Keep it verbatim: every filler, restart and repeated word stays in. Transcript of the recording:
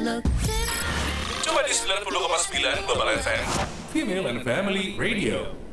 Cuma di sembilan puluh koma sembilan Global F M, Female and Family Radio.